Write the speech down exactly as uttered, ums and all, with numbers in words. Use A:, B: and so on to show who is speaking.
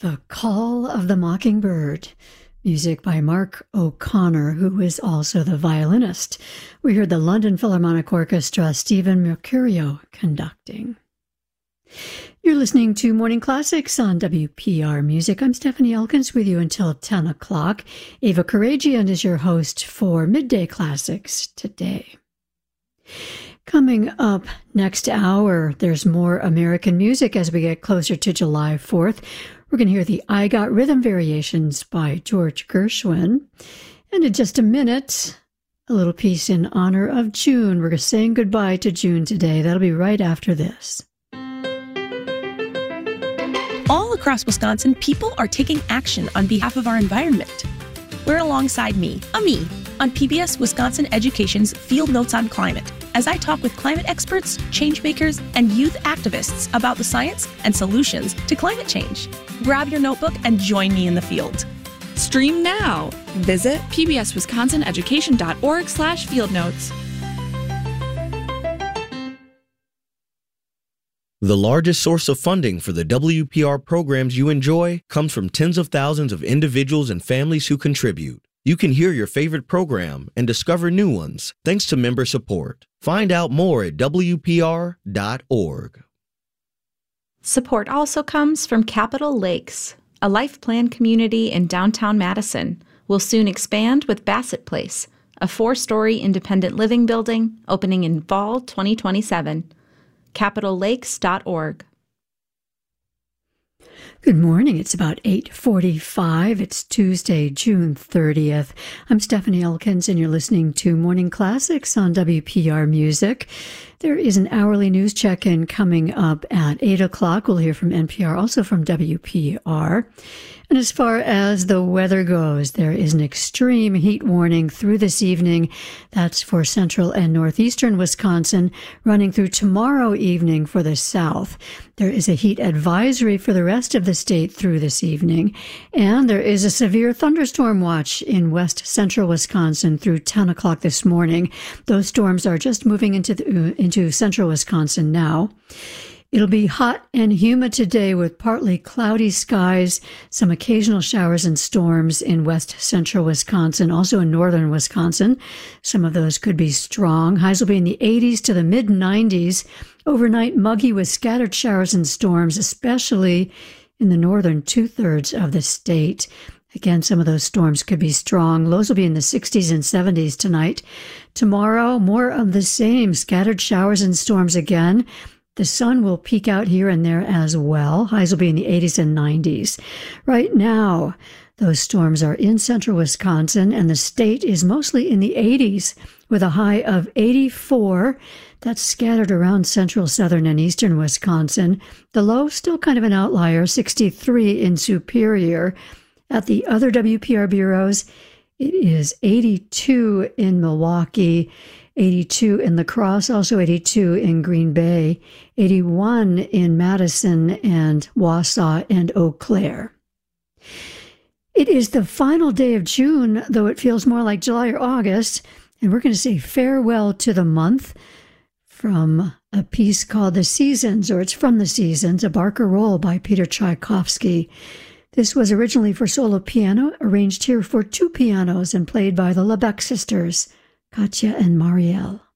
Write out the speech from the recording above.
A: The Call of the Mockingbird, music by Mark O'Connor, who is also the violinist. We heard the London Philharmonic Orchestra, Stephen Mercurio, conducting. You're listening to Morning Classics on W P R Music. I'm Stephanie Elkins with you until ten o'clock. Ava Karagian is your host for Midday Classics today. Coming up next hour, there's more American music as we get closer to July fourth. We're going to hear the I Got Rhythm Variations by George Gershwin. And in just a minute, a little piece in honor of June. We're saying goodbye to June today. That'll be right after this.
B: All across Wisconsin, people are taking action on behalf of our environment. We're alongside me, Ami, on P B S Wisconsin Education's Field Notes on Climate, as I talk with climate experts, change makers, and youth activists about the science and solutions to climate change. Grab your notebook and join me in the field.
C: Stream now. Visit pbswisconsineducation.org slash field notes.
D: The largest source of funding for the W P R programs you enjoy comes from tens of thousands of individuals and families who contribute. You can hear your favorite program and discover new ones thanks to member support. Find out more at W P R dot org.
E: Support also comes from Capitol Lakes, a life plan community in downtown Madison. Will soon expand with Bassett Place, a four-story independent living building opening in fall twenty twenty-seven. capitol lakes dot org.
A: Good morning. It's about eight forty-five. It's Tuesday, June thirtieth. I'm Stephanie Elkins, and you're listening to Morning Classics on W P R Music. There is an hourly news check-in coming up at eight o'clock. We'll hear from N P R, also from W P R. And as far as the weather goes, there is an extreme heat warning through this evening. That's for central and northeastern Wisconsin, running through tomorrow evening for the south. There is a heat advisory for the rest of the state through this evening. And there is a severe thunderstorm watch in west central Wisconsin through ten o'clock this morning. Those storms are just moving into, the, into central Wisconsin now. It'll be hot and humid today with partly cloudy skies, some occasional showers and storms in west central Wisconsin, also in northern Wisconsin. Some of those could be strong. Highs will be in the eighties to the mid nineties. Overnight muggy with scattered showers and storms, especially in the northern two-thirds of the state. Again, some of those storms could be strong. Lows will be in the sixties and seventies tonight. Tomorrow, more of the same, scattered showers and storms again. The sun will peek out here and there as well. Highs will be in the eighties and nineties. Right now, those storms are in central Wisconsin, and the state is mostly in the eighties with a high of eighty-four. That's scattered around central, southern, and eastern Wisconsin. The low, still kind of an outlier, sixty-three in Superior. At the other W P R bureaus, it is eighty-two in Milwaukee, eighty-two in La Crosse, also eighty-two in Green Bay, eighty-one in Madison and Wausau and Eau Claire. It is the final day of June, though it feels more like July or August, and we're going to say farewell to the month from a piece called The Seasons, or it's from The Seasons, a barcarolle by Peter Tchaikovsky. This was originally for solo piano, arranged here for two pianos and played by the Lebec sisters, Katya and Marielle.